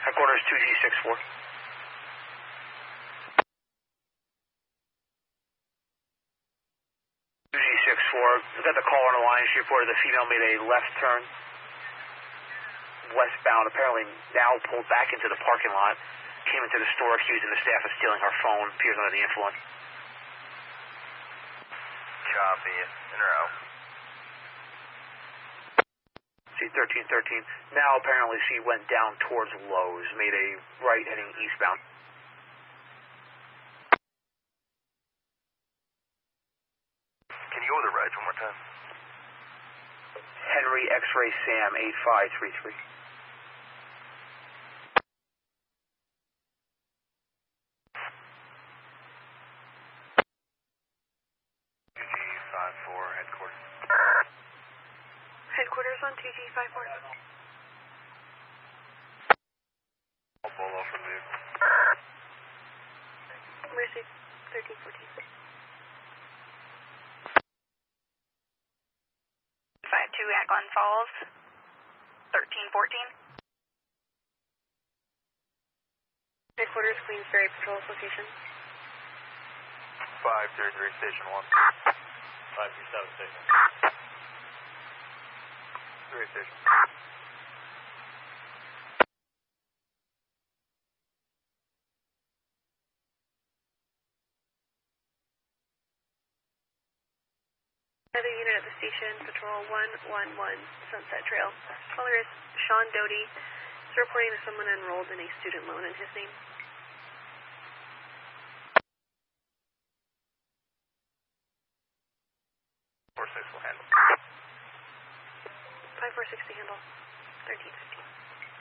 Headquarters 2G64. 2G64, we got the call on the line. She reported the female made a left turn westbound, apparently now pulled back into the parking lot, came into the store accusing the staff of stealing her phone, appears under the influence. Copy, in or out. C1313. Now apparently she went down towards Lowe's, made a right heading eastbound. Can you go with the rides one more time? Henry X-Ray Sam 8533. Headquarters. Headquarters on 2G54. I'll bolo from you. Mercy 1314. 52 at Glen Falls, 1314. Headquarters, Queensberry Patrol location. 533 Station 1. 537 Station. 3 Station. Another unit at the station, Patrol 111 Sunset Trail. Caller is Sean Doty. He's reporting that someone enrolled in a student loan in his name.